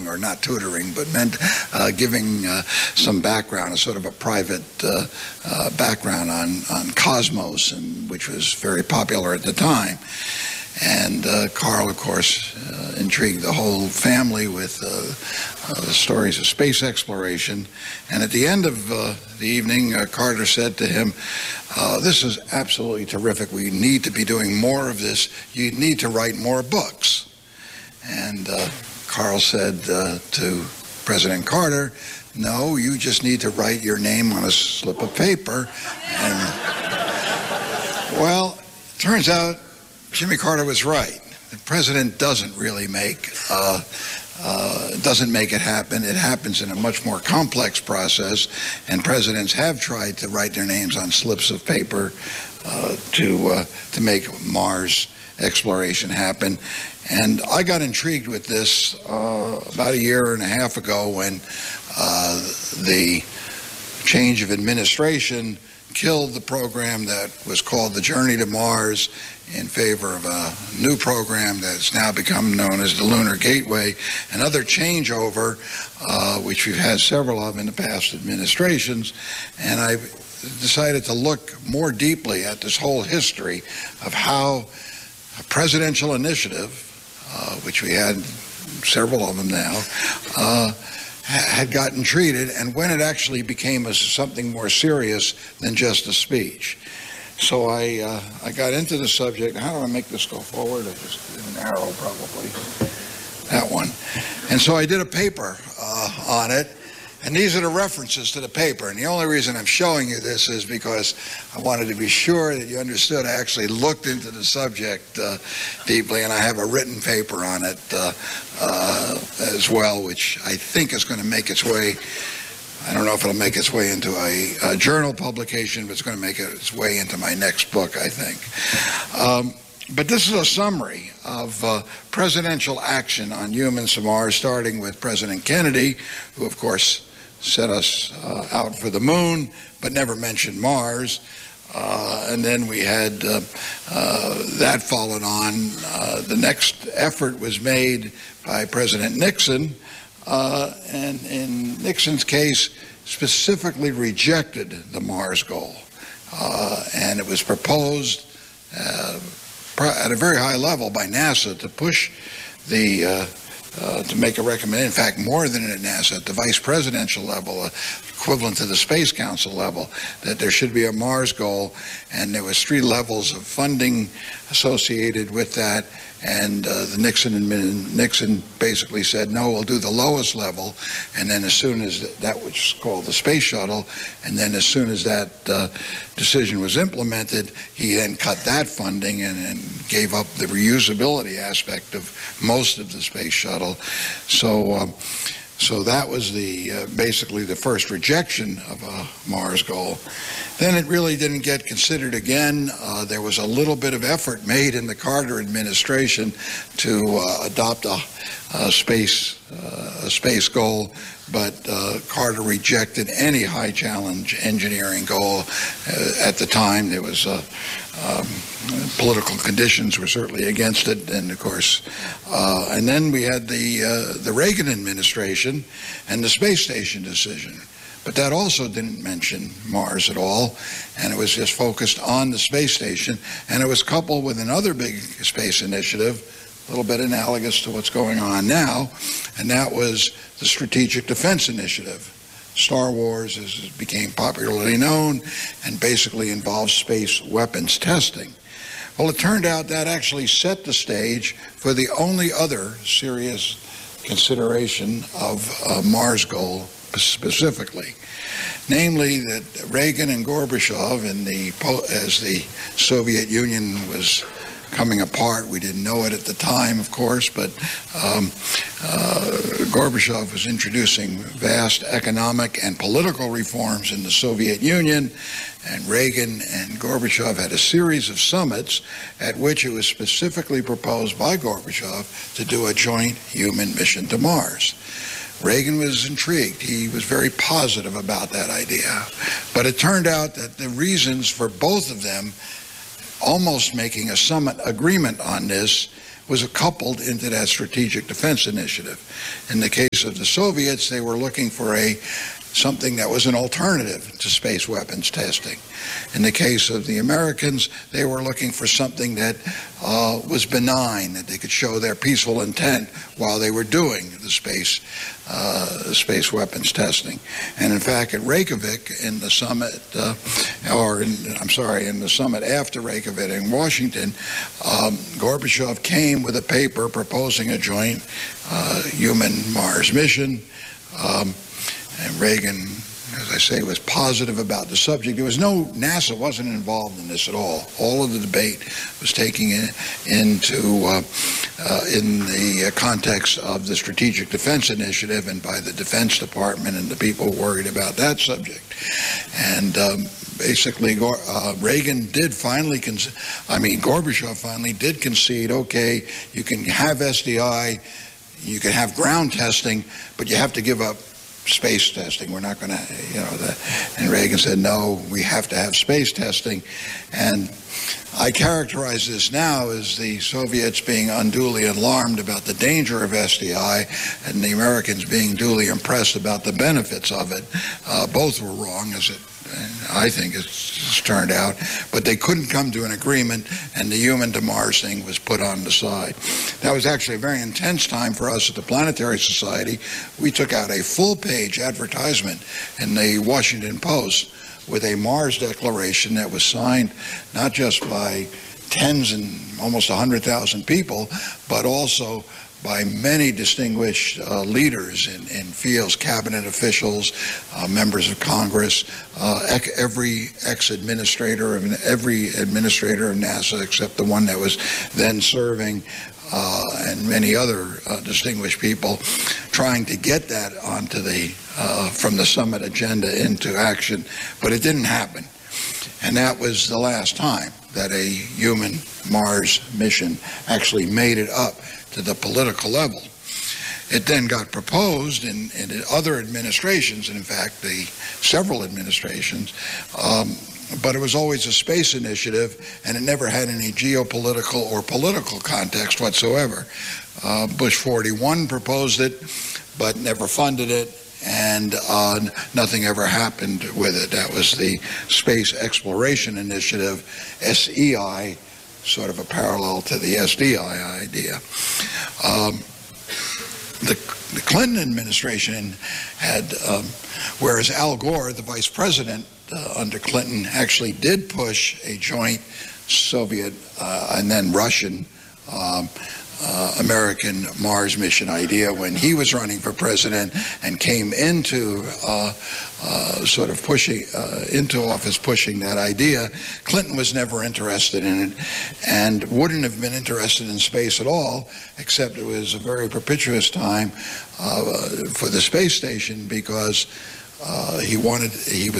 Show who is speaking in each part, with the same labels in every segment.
Speaker 1: or not tutoring, but meant giving some background, a sort of a private background on Cosmos, which was very popular at the time. And Carl, of course, intrigued the whole family with the stories of space exploration. And at the end of the evening, Carter said to him, this is absolutely terrific. We need to be doing more of this. You need to write more books. And Carl said to President Carter, no, you just need to write your name on a slip of paper. And, well, turns out Jimmy Carter was right. The president doesn't really doesn't make it happen. It happens in a much more complex process, and presidents have tried to write their names on slips of paper to make Mars exploration happen. And I got intrigued with this about a year and a half ago when the change of administration killed the program that was called the Journey to Mars in favor of a new program that's now become known as the Lunar Gateway. Another changeover, which we've had several of in the past administrations, and I decided to look more deeply at this whole history of how a presidential initiative, which we had several of them now, had gotten treated, and when it actually became something more serious than just a speech. So I got into the subject. How do I make this go forward? I just did an arrow, probably. That one. And so I did a paper on it, and these are the references to the paper. And the only reason I'm showing you this is because I wanted to be sure that you understood I actually looked into the subject deeply, and I have a written paper on it as well, which I think is going to make its way. I don't know if it'll make its way into a journal publication, but it's going to make its way into my next book, I think. But this is a summary of presidential action on humans to Mars, starting with President Kennedy, who, of course, set us out for the moon, but never mentioned Mars. And then we had that followed on. The next effort was made by President Nixon, and in Nixon's case, specifically rejected the Mars goal. And it was proposed at a very high level by NASA to push to make a recommendation, in fact, more than at NASA, at the vice presidential level, equivalent to the Space Council level, that there should be a Mars goal, and there was 3 levels of funding associated with that, and Nixon basically said, no, we'll do the lowest level, and then as soon as that was called the Space Shuttle, and then as soon as that decision was implemented, he then cut that funding and gave up the reusability aspect of most of the Space Shuttle. So that was basically the first rejection of a Mars goal. Then it really didn't get considered again. There was a little bit of effort made in the Carter administration to adopt a space goal, but Carter rejected any high challenge engineering goal. At the time, there was political conditions were certainly against it, and of course, and then we had the Reagan administration and the space station decision. But that also didn't mention Mars at all, and it was just focused on the space station, and it was coupled with another big space initiative, a little bit analogous to what's going on now, and that was the Strategic Defense Initiative. Star Wars, as it became popularly known, and basically involved space weapons testing. Well, it turned out that actually set the stage for the only other serious consideration of a Mars goal specifically, namely that Reagan and Gorbachev, as the Soviet Union was coming apart, we didn't know it at the time, of course, but Gorbachev was introducing vast economic and political reforms in the Soviet Union, and Reagan and Gorbachev had a series of summits at which it was specifically proposed by Gorbachev to do a joint human mission to Mars. Reagan was intrigued. He was very positive about that idea. But it turned out that the reasons for both of them almost making a summit agreement on this was coupled into that strategic defense initiative. In the case of the Soviets, they were looking for something that was an alternative to space weapons testing. In the case of the Americans, they were looking for something that was benign, that they could show their peaceful intent while they were doing the space weapons testing. And in fact, at Reykjavik, in the summit, in the summit after Reykjavik in Washington, Gorbachev came with a paper proposing a joint human Mars mission. And Reagan, as I say, was positive about the subject. NASA wasn't involved in this at all. All of the debate was taking it into in the context of the Strategic Defense Initiative and by the Defense Department and the people worried about that subject. And basically, Gorbachev finally did concede, okay, you can have SDI, you can have ground testing, but you have to give up space testing. We're not going to, and Reagan said, no, we have to have space testing. And I characterize this now as the Soviets being unduly alarmed about the danger of SDI and the Americans being duly impressed about the benefits of it. Both were wrong, as I think it's turned out, but they couldn't come to an agreement, and the human to Mars thing was put on the side. That was actually a very intense time for us at the Planetary Society. We took out a full-page advertisement in the Washington Post with a Mars declaration that was signed not just by tens and almost 100,000 people, but also by many distinguished leaders in fields, cabinet officials, members of Congress, every ex-administrator of NASA except the one that was then serving, and many other distinguished people, trying to get that onto from the summit agenda into action, but it didn't happen. And that was the last time that a human Mars mission actually made it up to the political level. It then got proposed in other administrations, and in fact, several administrations, but it was always a space initiative, and it never had any geopolitical or political context whatsoever. Bush 41 proposed it, but never funded it, and nothing ever happened with it. That was the Space Exploration Initiative, SEI, sort of a parallel to the SDI idea. The Clinton administration had, whereas Al Gore, the vice president under Clinton, actually did push a joint Soviet and then Russian American Mars mission idea when he was running for president and came into sort of pushing into office pushing that idea. Clinton was never interested in it and wouldn't have been interested in space at all, except it was a very propitious time for the space station because NASA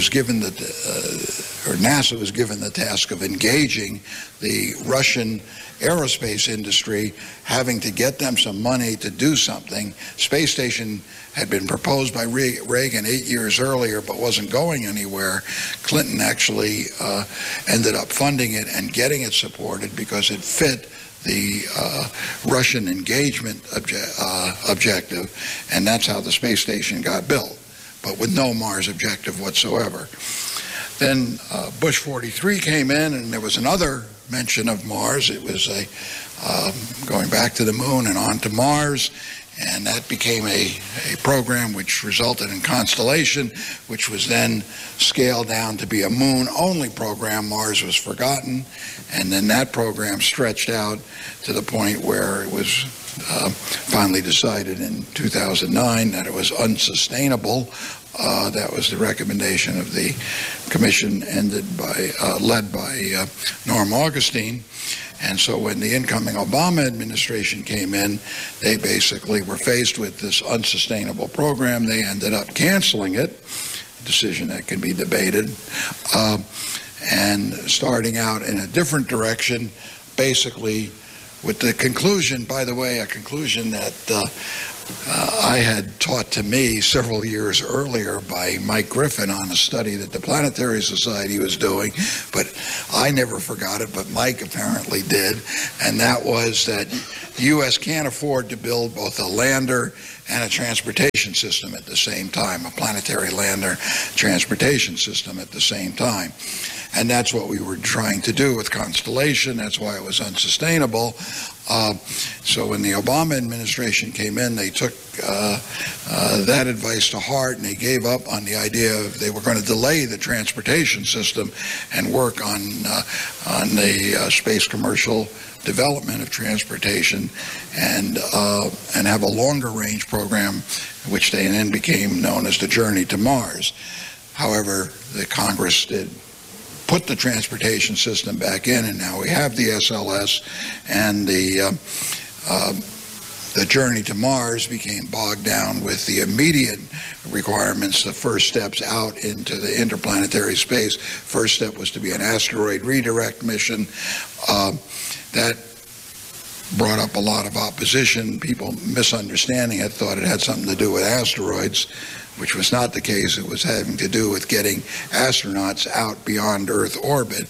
Speaker 1: was given the task of engaging the Russian aerospace industry, having to get them some money to do something. Space station had been proposed by Reagan 8 years earlier, but wasn't going anywhere. Clinton actually ended up funding it and getting it supported because it fit the Russian engagement objective, and that's how the space station got built, but with no Mars objective whatsoever. Then Bush 43 came in, and there was another mention of Mars. It was going back to the moon and on to Mars, and that became a program which resulted in Constellation, which was then scaled down to be a moon-only program. Mars was forgotten, and then that program stretched out to the point where it was finally decided in 2009 that it was unsustainable. That was the recommendation of the commission led by Norm Augustine. And so when the incoming Obama administration came in, they basically were faced with this unsustainable program. They ended up canceling it, a decision that can be debated, and starting out in a different direction, basically with the conclusion, by the way, a conclusion that I had taught to me several years earlier by Mike Griffin on a study that the Planetary Society was doing, but I never forgot it, but Mike apparently did, and that was that the U.S. can't afford to build both a lander and a transportation system at the same time, a planetary lander transportation system at the same time. And that's what we were trying to do with Constellation. That's why it was unsustainable. So when the Obama administration came in, they took that advice to heart, and they gave up on the idea of they were going to delay the transportation system and work on the space commercial development of transportation and have a longer range program, which they then became known as the Journey to Mars. However, the Congress did put the transportation system back in, and now we have the SLS, and the Journey to Mars became bogged down with the immediate requirements, the first steps out into the interplanetary space. First step was to be an asteroid redirect mission. That brought up a lot of opposition, people misunderstanding it, thought it had something to do with asteroids, which was not the case. It was having to do with getting astronauts out beyond Earth orbit.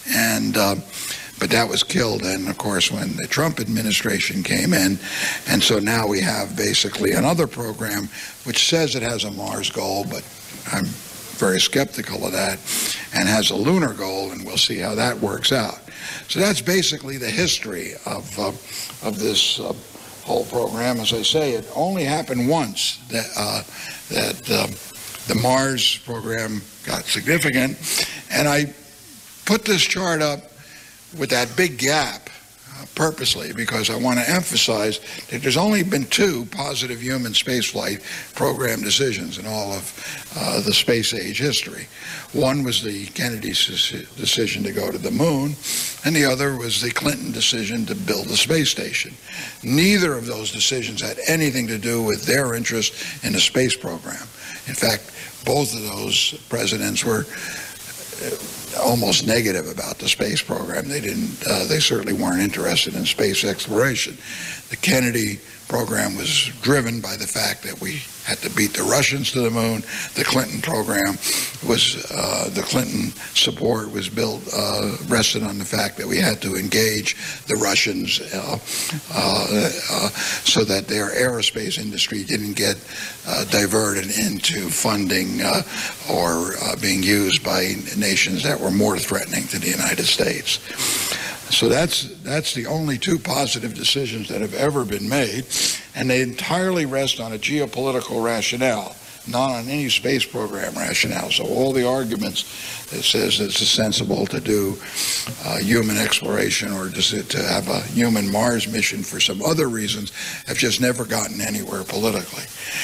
Speaker 1: But that was killed, and of course, when the Trump administration came in, and so now we have basically another program which says it has a Mars goal, but I'm very skeptical of that, and has a lunar goal, and we'll see how that works out. So that's basically the history of this whole program. As I say, it only happened once that the Mars program got significant, and I put this chart up with that big gap purposely because I want to emphasize that there's only been 2 positive human spaceflight program decisions in all of the space age history. One was the Kennedy decision to go to the moon, and the other was the Clinton decision to build the space station. Neither of those decisions had anything to do with their interest in the space program. In fact, both of those presidents were almost negative about the space program. They certainly weren't interested in space exploration. The Kennedy program was driven by the fact that we had to beat the Russians to the moon. The Clinton program was, the Clinton support was rested on the fact that we had to engage the Russians so that their aerospace industry didn't get diverted into funding or being used by nations that were more threatening to the United States. So that's the only 2 positive decisions that have ever been made, and they entirely rest on a geopolitical rationale, not on any space program rationale. So all the arguments that says it's sensible to do human exploration or to have a human Mars mission for some other reasons have just never gotten anywhere politically.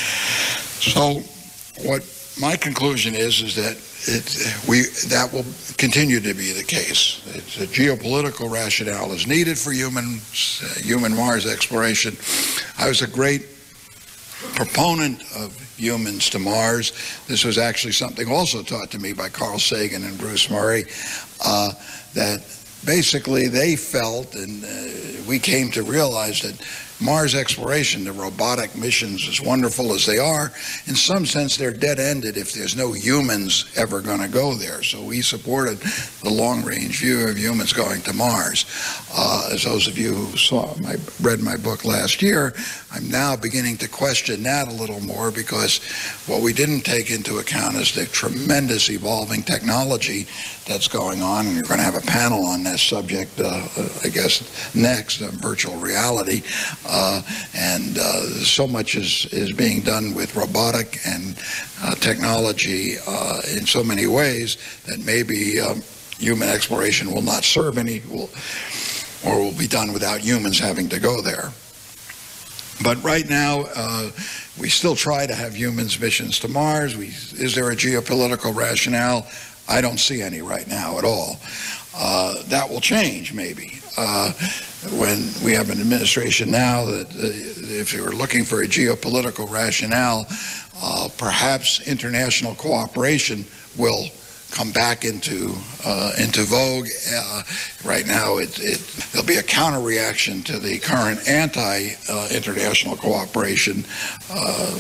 Speaker 1: So what my conclusion is that that will continue to be the case. It's a geopolitical rationale is needed for human Mars exploration. I was a great proponent of humans to Mars. This was actually something also taught to me by Carl Sagan and Bruce Murray, that basically they felt, and we came to realize that Mars exploration, the robotic missions, as wonderful as they are, in some sense they're dead-ended if there's no humans ever going to go there. So we supported the long-range view of humans going to Mars. As those of you who read my book last year, I'm now beginning to question that a little more, because what we didn't take into account is the tremendous evolving technology that's going on, and you're going to have a panel on that subject, I guess, next, virtual reality. And so much is being done with robotic and technology in so many ways that maybe human exploration will not serve any, or will be done without humans having to go there. But right now, we still try to have humans missions to Mars. Is there a geopolitical rationale? I don't see any right now at all. That will change, maybe. When we have an administration now that if you were looking for a geopolitical rationale, perhaps international cooperation will come back into vogue. Right now, there'll be a counter reaction to the current anti-international cooperation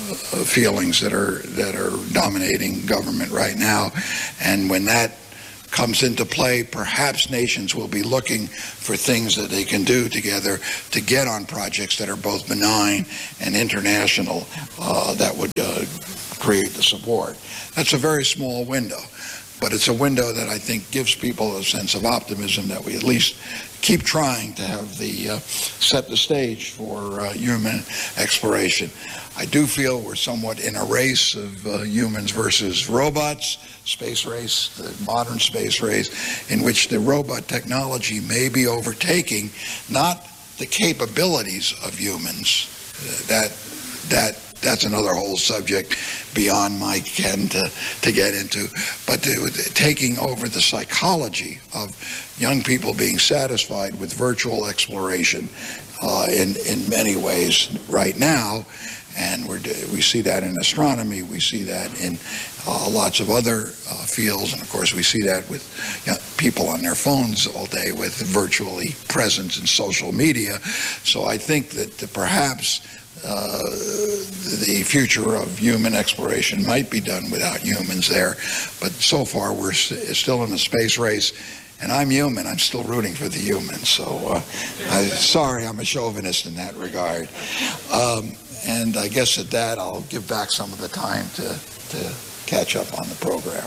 Speaker 1: feelings that are dominating government right now, and when that comes into play, perhaps nations will be looking for things that they can do together to get on projects that are both benign and international that would create the support. That's a very small window, but it's a window that I think gives people a sense of optimism that we at least keep trying to have set the stage for human exploration. I do feel we're somewhat in a race of humans versus robots, space race, the modern space race, in which the robot technology may be overtaking not the capabilities of humans. That's another whole subject beyond my ken to get into, but taking over the psychology of young people being satisfied with virtual exploration in many ways right now. And we see that in astronomy, we see that in lots of other fields, and of course we see that with people on their phones all day with virtually presence in social media. So I think that perhaps the future of human exploration might be done without humans there, but so far we're still in a space race. And I'm human. I'm still rooting for the humans. So sorry, I'm a chauvinist in that regard. And I guess at that, I'll give back some of the time to catch up on the program.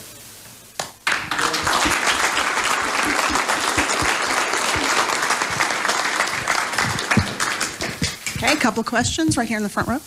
Speaker 2: Okay, a couple of questions right here in the front row.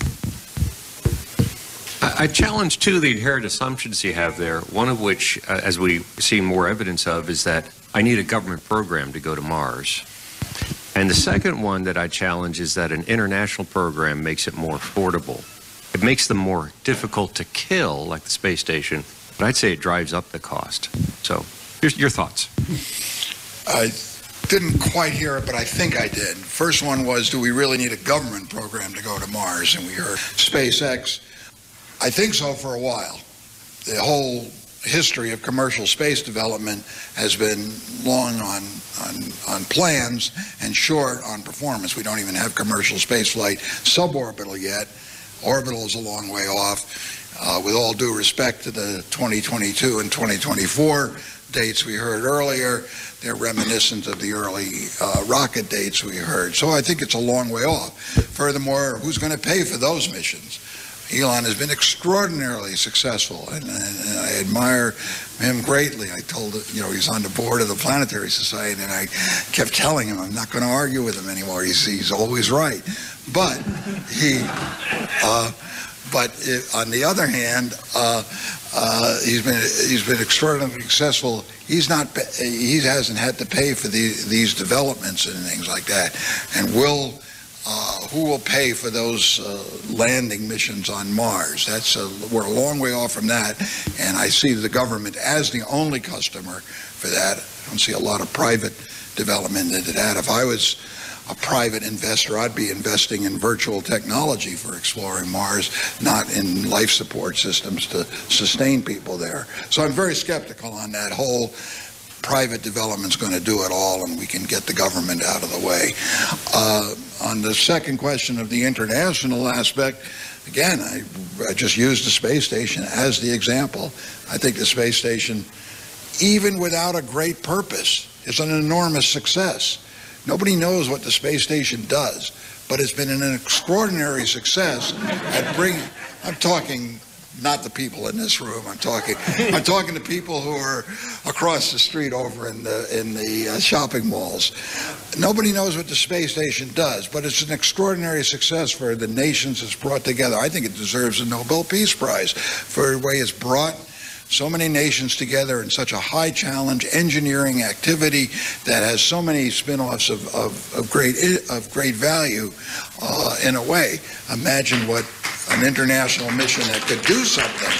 Speaker 3: I challenge, too, the inherent assumptions you have there, one of which, as we see more evidence of, is that I need a government program to go to Mars. And the second one that I challenge is that an international program makes it more affordable. It makes them more difficult to kill, like the space station, but I'd say it drives up the cost. So, your thoughts.
Speaker 1: I didn't quite hear it, but I think I did. First one was, do we really need a government program to go to Mars? And we heard SpaceX. I think so for a while. The whole history of commercial space development has been long on plans and short on performance. We don't even have commercial space flight suborbital yet. Orbital is a long way off. With all due respect to the 2022 and 2024 dates we heard earlier, they're reminiscent of the early rocket dates we heard. So I think it's a long way off. Furthermore, who's going to pay for those missions? Elon has been extraordinarily successful, and I admire him greatly. I told him, he's on the board of the Planetary Society, and I kept telling him I'm not going to argue with him anymore. He's always right. But on the other hand, he's been extraordinarily successful. He hasn't had to pay for these developments and things like that, and who will pay for those landing missions on Mars? We're a long way off from that, and I see the government as the only customer for that. I don't see a lot of private development into that. If I was a private investor, I'd be investing in virtual technology for exploring Mars, not in life support systems to sustain people there. So I'm very skeptical on that whole private development's going to do it all and we can get the government out of the way. On the second question of the international aspect, again, I just used the space station as the example. I think the space station, even without a great purpose, is an enormous success. Nobody knows what the space station does, but it's been an extraordinary success at bringing, I'm talking not the people in this room. I'm talking to people who are across the street over in the shopping malls. Nobody knows what the space station does, but it's an extraordinary success for the nations it's brought together. I think it deserves a Nobel Peace Prize for the way it's brought so many nations together in such a high challenge engineering activity that has so many spin-offs of great value. In a way, imagine what an international mission that could do something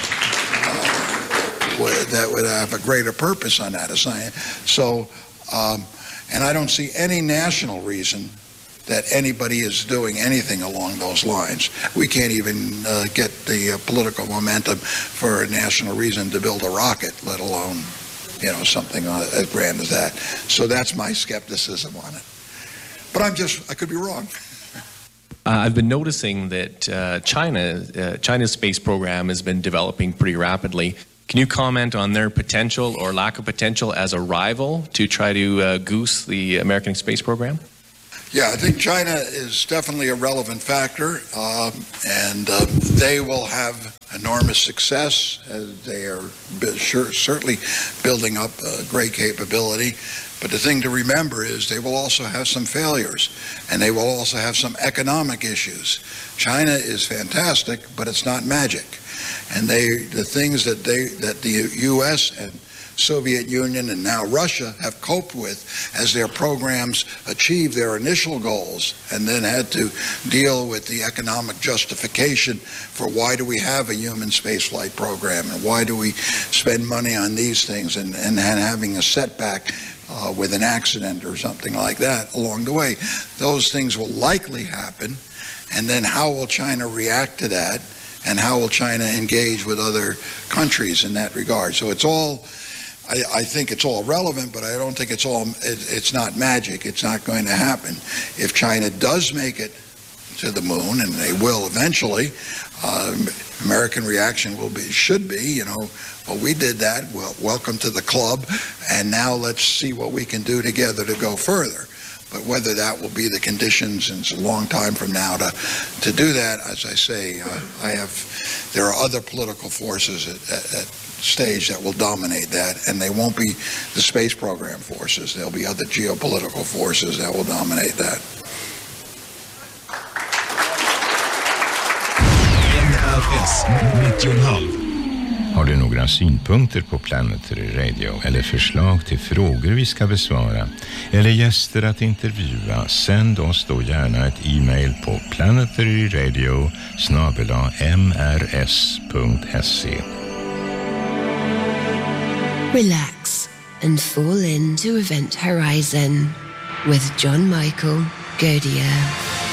Speaker 1: that would have a greater purpose on that assignment. So, and I don't see any national reason that anybody is doing anything along those lines. We can't even get the political momentum for a national reason to build a rocket, let alone, something as grand as that. So that's my skepticism on it. But I could be wrong.
Speaker 4: I've been noticing that China's space program has been developing pretty rapidly. Can you comment on their potential or lack of potential as a rival to try to goose the American space program?
Speaker 1: Yeah, I think China is definitely a relevant factor, and they will have enormous success as they are certainly building up great capability. But the thing to remember is they will also have some failures, and they will also have some economic issues. China is fantastic, but it's not magic. And the things that the U.S. and Soviet Union and now Russia have coped with as their programs achieve their initial goals and then had to deal with the economic justification for why do we have a human spaceflight program and why do we spend money on these things and having a setback with an accident or something like that along the way. Those things will likely happen, and then how will China react to that, and how will China engage with other countries in that regard? So it's all, I think it's all relevant, but I don't think it's not magic. It's not going to happen. If China does make it to the moon, and they will eventually, American reaction should be, well, we did that, well, welcome to the club, and now let's see what we can do together to go further. But whether that will be the conditions, and it's a long time from now to do that, as I say, there are other political forces at stage that will dominate that, and they won't be the space program forces. There'll be other geopolitical forces that will dominate that.
Speaker 5: NRS 90,5. Har du några synpunkter på Planetary Radio eller förslag till frågor vi ska besvara eller gäster att intervjua, sänd oss då gärna ett e-mail på planetaryradio@mrs.se.
Speaker 6: Relax and fall into Event Horizon with John Michael Godier.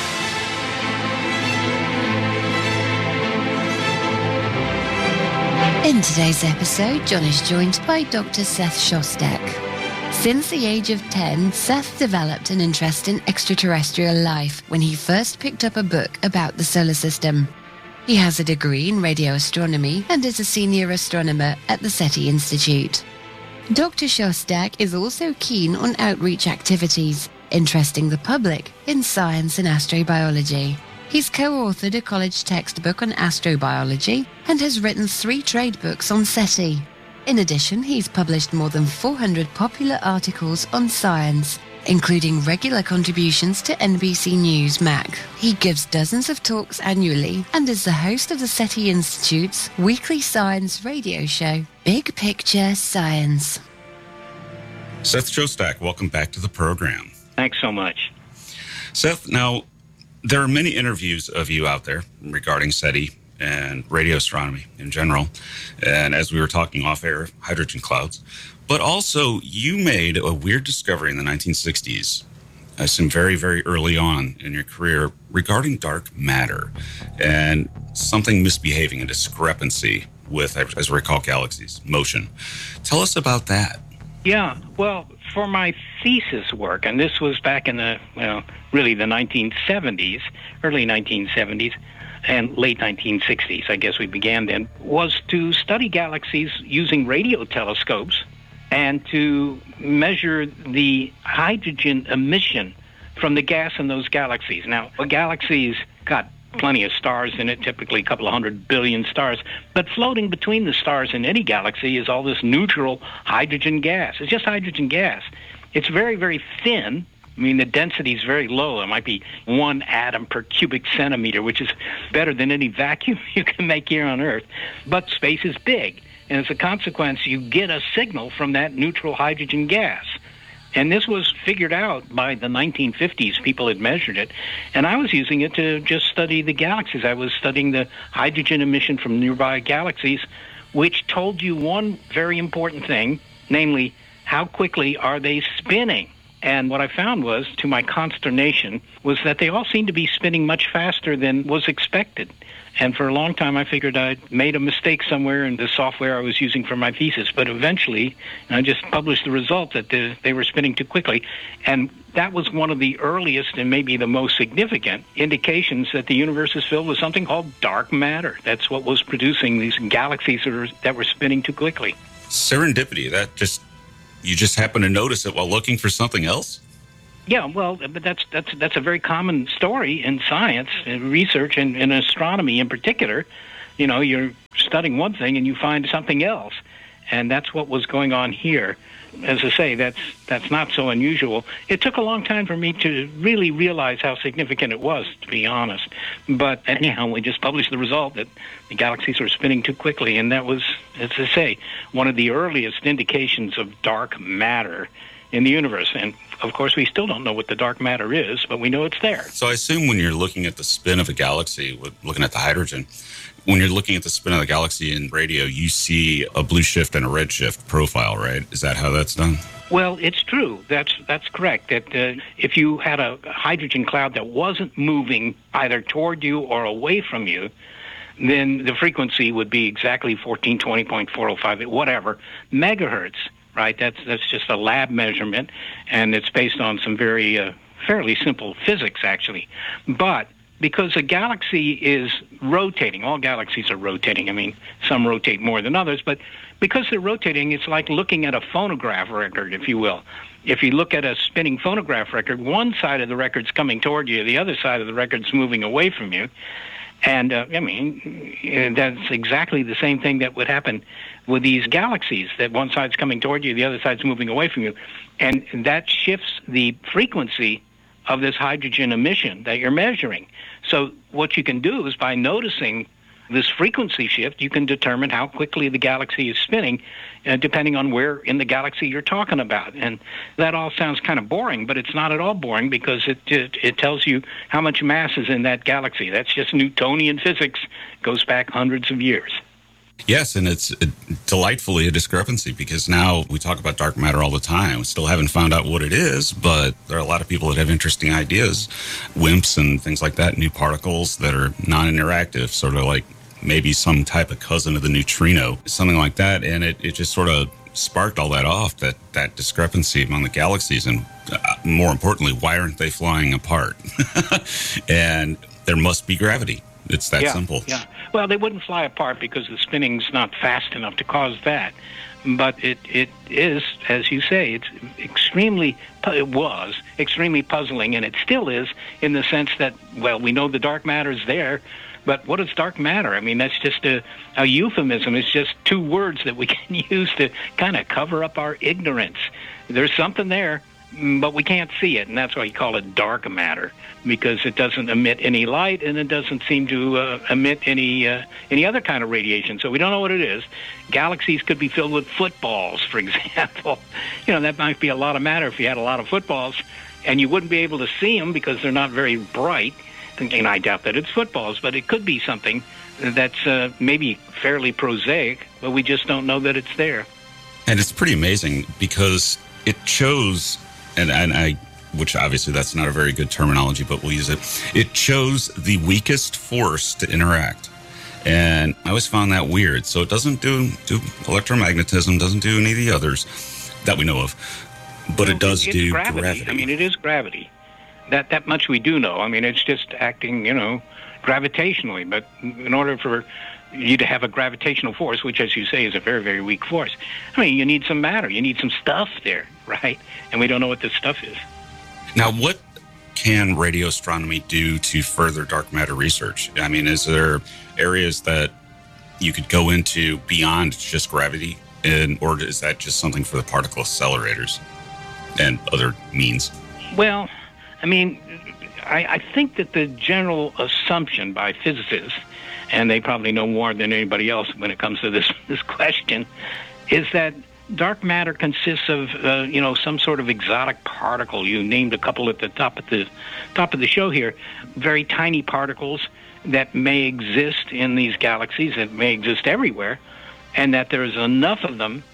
Speaker 6: In today's episode, John is joined by Dr. Seth Shostak. Since the age of 10, Seth developed an interest in extraterrestrial life when he first picked up a book about the solar system. He has a degree in radio astronomy and is a senior astronomer at the SETI Institute. Dr. Shostak is also keen on outreach activities, interesting the public in science and astrobiology. He's co-authored a college textbook on astrobiology and has written 3 trade books on SETI. In addition, he's published more than 400 popular articles on science, including regular contributions to NBC News MAC. He gives dozens of talks annually and is the host of the SETI Institute's weekly science radio show, Big Picture Science.
Speaker 7: Seth Shostak, welcome back to the program.
Speaker 8: Thanks so much.
Speaker 7: Seth, now, there are many interviews of you out there regarding SETI and radio astronomy in general, and as we were talking off air, hydrogen clouds. But also, you made a weird discovery in the 1960s, some very, very early on in your career, regarding dark matter and something misbehaving, a discrepancy with, as we recall, galaxies' motion. Tell us about that.
Speaker 8: Yeah, well, for my thesis work, and this was back in the 1970s, early 1970s, and late 1960s, I guess we began then, was to study galaxies using radio telescopes and to measure the hydrogen emission from the gas in those galaxies. Now, a galaxy's got plenty of stars in it, typically a couple of 100 billion stars, but floating between the stars in any galaxy is all this neutral hydrogen gas. It's just hydrogen gas. It's very, very thin. I mean, the density is very low. It might be 1 atom per cubic centimeter, which is better than any vacuum you can make here on Earth. But space is big, and as a consequence, you get a signal from that neutral hydrogen gas. And this was figured out by the 1950s. People had measured it. And I was using it to just study the galaxies. I was studying the hydrogen emission from nearby galaxies, which told you one very important thing, namely, how quickly are they spinning? And what I found was, to my consternation, was that they all seemed to be spinning much faster than was expected. And for a long time, I figured I'd made a mistake somewhere in the software I was using for my thesis. But eventually, I just published the result that they were spinning too quickly. And that was one of the earliest and maybe the most significant indications that the universe is filled with something called dark matter. That's what was producing these galaxies that were spinning too quickly.
Speaker 7: Serendipity, you just happen to notice it while looking for something else?
Speaker 8: Yeah, well, but that's a very common story in science, in research, and in astronomy in particular. You know, you're studying one thing and you find something else, and that's what was going on here. As I say, that's not so unusual. It took a long time for me to really realize how significant it was, to be honest. But anyhow, we just published the result that the galaxies were spinning too quickly, and that was, as I say, one of the earliest indications of dark matter in the universe. And of course, we still don't know what the dark matter is, but we know it's there.
Speaker 7: So I assume when you're looking at the spin of a galaxy, looking at the hydrogen, when you're looking at the spin of the galaxy in radio, you see a blue shift and a red shift profile, right? Is that how that's done?
Speaker 8: Well, it's true. That's correct. That if you had a hydrogen cloud that wasn't moving either toward you or away from you, then the frequency would be exactly 1420.405, whatever, megahertz. Right, that's just a lab measurement, and it's based on some very fairly simple physics, actually. But because a galaxy is rotating, all galaxies are rotating. I mean, some rotate more than others, but because they're rotating, it's like looking at a phonograph record, if you will. If you look at a spinning phonograph record, one side of the record's coming toward you, the other side of the record's moving away from you. And, I mean, that's exactly the same thing that would happen with these galaxies, that one side's coming toward you, the other side's moving away from you. And that shifts the frequency of this hydrogen emission that you're measuring. So what you can do is, by noticing this frequency shift, you can determine how quickly the galaxy is spinning, depending on where in the galaxy you're talking about. And that all sounds kind of boring, but it's not at all boring, because it tells you how much mass is in that galaxy. That's just Newtonian physics. Goes back hundreds of years.
Speaker 7: Yes, and it's delightfully a discrepancy, because now we talk about dark matter all the time. We still haven't found out what it is, but there are a lot of people that have interesting ideas, WIMPs and things like that, new particles that are non-interactive, sort of like maybe some type of cousin of the neutrino, something like that. And it just sort of sparked all that off, that discrepancy among the galaxies. And more importantly, why aren't they flying apart? And there must be gravity. It's that simple. Yeah.
Speaker 8: Well, they wouldn't fly apart because the spinning's not fast enough to cause that. But it is, as you say, it was extremely puzzling, and it still is, in the sense that, well, we know the dark matter's there, but what is dark matter? I mean, that's just a euphemism. It's just two words that we can use to kind of cover up our ignorance. There's something there, but we can't see it, and that's why you call it dark matter, because it doesn't emit any light, and it doesn't seem to emit any other kind of radiation. So we don't know what it is. Galaxies could be filled with footballs, for example. You know, that might be a lot of matter if you had a lot of footballs, and you wouldn't be able to see them because they're not very bright. And I doubt that it's footballs, but it could be something that's maybe fairly prosaic, but we just don't know that it's there.
Speaker 7: And it's pretty amazing, because it chose, which obviously that's not a very good terminology, but we'll use it. It chose the weakest force to interact. And I always found that weird. So it doesn't do electromagnetism, doesn't do any of the others that we know of, but it does do gravity.
Speaker 8: I mean, it is gravity. That much we do know. I mean, it's just acting, gravitationally. But in order for you to have a gravitational force, which, as you say, is a very, very weak force, I mean, you need some matter. You need some stuff there, right? And we don't know what this stuff is.
Speaker 7: Now, what can radio astronomy do to further dark matter research? I mean, is there areas that you could go into beyond just gravity, or is that just something for the particle accelerators and other means?
Speaker 8: Well, I mean, I think that the general assumption by physicists, and they probably know more than anybody else when it comes to this question, is that dark matter consists of, some sort of exotic particle. You named a couple at the top of the show here, very tiny particles that may exist in these galaxies, that may exist everywhere, and that there's enough of them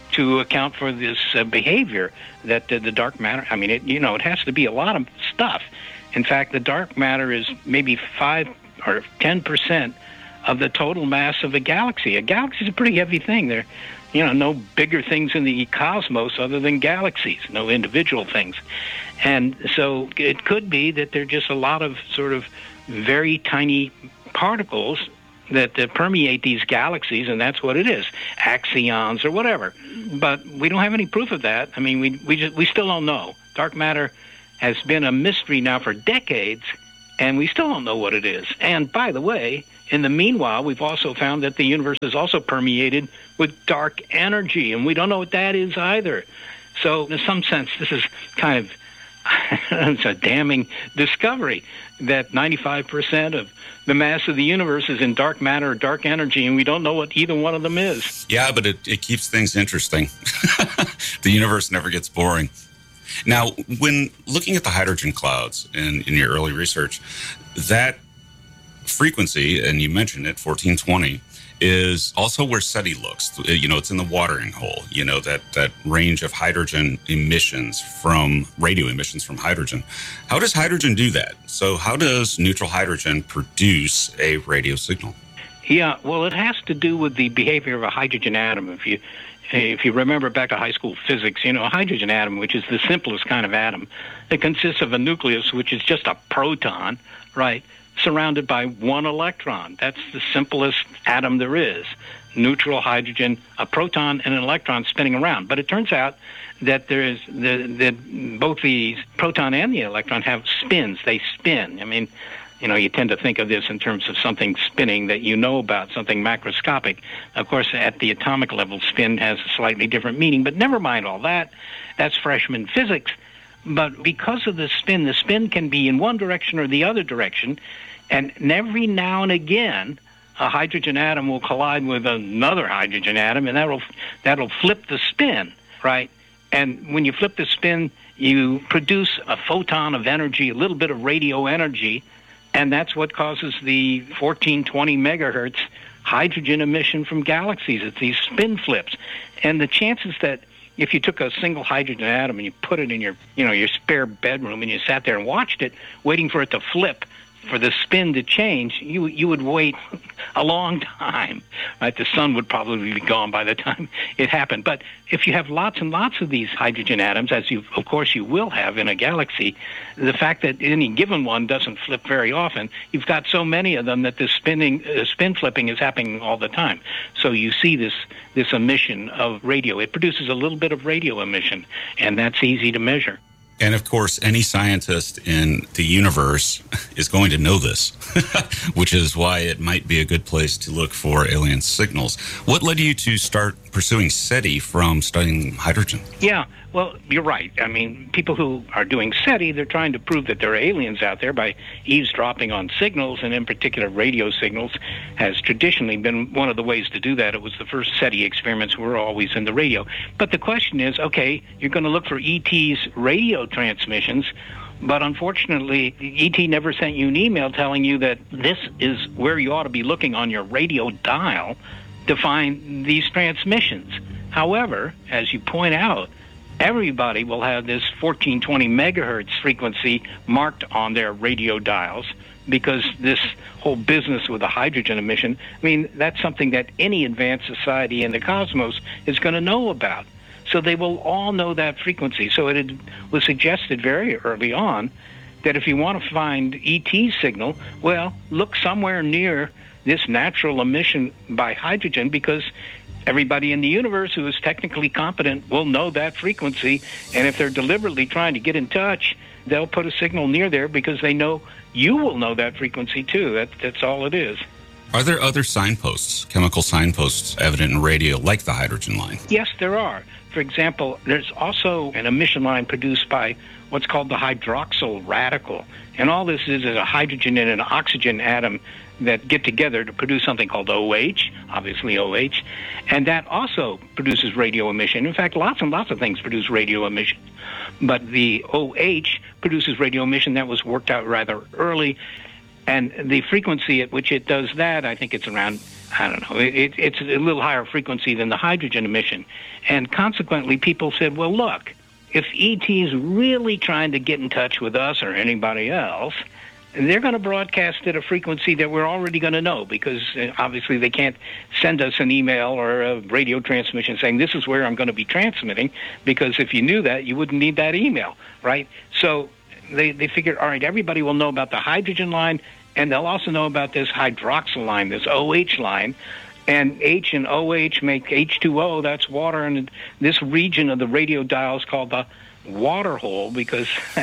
Speaker 8: to account for this behavior that the dark matter. I mean, it has to be a lot of stuff. In fact, the dark matter is maybe 5 or 10% of the total mass of a galaxy. A galaxy is a pretty heavy thing. There, no bigger things in the cosmos other than galaxies, no individual things. And so it could be that there are just a lot of sort of very tiny particles that permeate these galaxies, and that's what it is, axions or whatever. But we don't have any proof of that. I mean, we still don't know. Dark matter has been a mystery now for decades, and we still don't know what it is. And by the way, in the meanwhile, we've also found that the universe is also permeated with dark energy, and we don't know what that is either. So in some sense, this is kind of it's a damning discovery that 95% of the mass of the universe is in dark matter or dark energy, and we don't know what either one of them is.
Speaker 7: Yeah, but it keeps things interesting. The universe never gets boring. Now, when looking at the hydrogen clouds in your early research, that frequency, and you mentioned it, 1420, is also where SETI looks. It's in the watering hole, that range of hydrogen emissions from radio emissions from hydrogen. How does hydrogen do that? So how does neutral hydrogen produce a radio signal?
Speaker 8: Yeah, well, it has to do with the behavior of a hydrogen atom. If you remember back to high school physics, a hydrogen atom, which is the simplest kind of atom, it consists of a nucleus, which is just a proton, right, surrounded by one electron. That's the simplest atom there is. Neutral hydrogen, a proton and an electron spinning around. But it turns out that both the proton and the electron have spins. They spin. I mean, you tend to think of this in terms of something spinning that you know about, something macroscopic. Of course, at the atomic level, spin has a slightly different meaning, but never mind all that. That's freshman physics. But because of the spin can be in one direction or the other direction, and every now and again, a hydrogen atom will collide with another hydrogen atom, and that'll flip the spin, right? And when you flip the spin, you produce a photon of energy, a little bit of radio energy, and that's what causes the 1420 megahertz hydrogen emission from galaxies. It's these spin flips. And the chances that if you took a single hydrogen atom and you put it in your spare bedroom and you sat there and watched it, waiting for it to flip, for the spin to change, you would wait a long time. Right? The sun would probably be gone by the time it happened. But if you have lots and lots of these hydrogen atoms, as of course you will have in a galaxy, the fact that any given one doesn't flip very often, you've got so many of them that the spin flipping is happening all the time. So you see this emission of radio. It produces a little bit of radio emission, and that's easy to measure.
Speaker 7: And of course, any scientist in the universe is going to know this, which is why it might be a good place to look for alien signals. What led you to start pursuing SETI from studying hydrogen?
Speaker 8: Yeah, well, you're right. I mean, people who are doing SETI, they're trying to prove that there are aliens out there by eavesdropping on signals, and in particular radio signals has traditionally been one of the ways to do that. It was the first SETI experiments were always in the radio. But the question is, okay, you're going to look for ET's radio transmissions, but unfortunately, ET never sent you an email telling you that this is where you ought to be looking on your radio dial to find these transmissions. However, as you point out, everybody will have this 1420 megahertz frequency marked on their radio dials because this whole business with the hydrogen emission, I mean, that's something that any advanced society in the cosmos is going to know about. So they will all know that frequency. So it was suggested very early on that if you want to find ET signal, well, look somewhere near this natural emission by hydrogen, because everybody in the universe who is technically competent will know that frequency. And if they're deliberately trying to get in touch, they'll put a signal near there because they know you will know that frequency too. That's all it is.
Speaker 7: Are there other signposts, chemical signposts, evident in radio like the hydrogen line?
Speaker 8: Yes, there are. For example, there's also an emission line produced by what's called the hydroxyl radical. And all this is a hydrogen and an oxygen atom that get together to produce something called OH, obviously OH, and that also produces radio emission. In fact, lots and lots of things produce radio emission. But the OH produces radio emission. That was worked out rather early. And the frequency at which it does that, I think it's around I don't know, it's a little higher frequency than the hydrogen emission. And consequently, people said, well, look, if ET is really trying to get in touch with us or anybody else, they're going to broadcast at a frequency that we're already going to know, because obviously they can't send us an email or a radio transmission saying this is where I'm going to be transmitting, because if you knew that, you wouldn't need that email, right? So they figured, all right, everybody will know about the hydrogen line, and they'll also know about this hydroxyl line, this OH line. And H and OH make H2O, that's water, and this region of the radio dial is called the water hole, because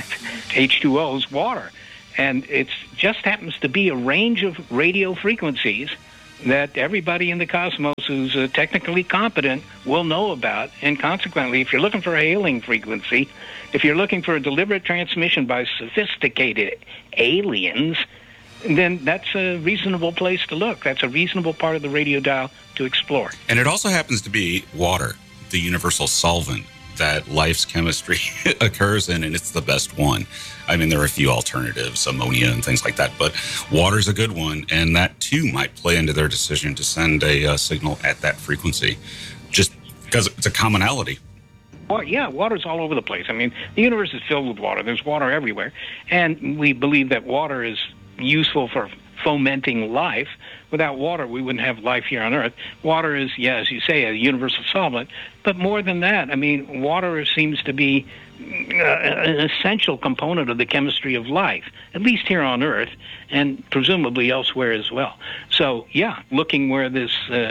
Speaker 8: H2O is water. And it just happens to be a range of radio frequencies that everybody in the cosmos who's technically competent will know about. And consequently, if you're looking for a hailing frequency, if you're looking for a deliberate transmission by sophisticated aliens, then that's a reasonable place to look. That's a reasonable part of the radio dial to explore.
Speaker 7: And it also happens to be water, the universal solvent that life's chemistry occurs in, and it's the best one. I mean, there are a few alternatives, ammonia and things like that, but water's a good one, and that too might play into their decision to send a signal at that frequency, just because it's a commonality.
Speaker 8: Well, yeah, water's all over the place. I mean, the universe is filled with water. There's water everywhere, and we believe that water is useful for fomenting life. Without water, we wouldn't have life here on Earth. Water is, yeah, as you say, a universal solvent. But more than that, I mean, water seems to be an essential component of the chemistry of life, at least here on Earth, and presumably elsewhere as well. So, yeah, looking where this,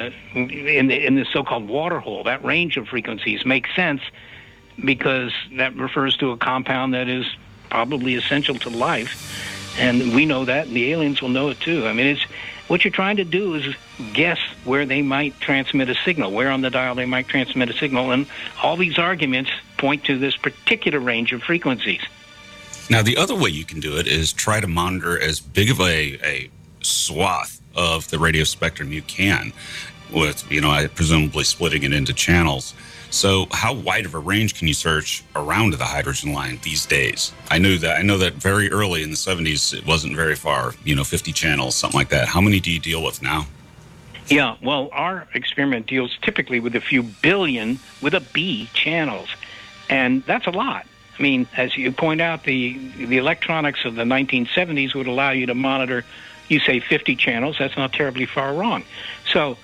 Speaker 8: in this so-called water hole, that range of frequencies makes sense, because that refers to a compound that is probably essential to life. And we know that, and the aliens will know it too. I mean, it's what you're trying to do is guess where they might transmit a signal, where on the dial they might transmit a signal, and all these arguments point to this particular range of frequencies.
Speaker 7: Now, the other way you can do it is try to monitor as big of a swath of the radio spectrum you can, with, presumably splitting it into channels. So how wide of a range can you search around the hydrogen line these days? I know that very early in the 70s, it wasn't very far, 50 channels, something like that. How many do you deal with now?
Speaker 8: Yeah, well, our experiment deals typically with a few billion, with a B, channels. And that's a lot. I mean, as you point out, the electronics of the 1970s would allow you to monitor, you say 50 channels. That's not terribly far wrong. So,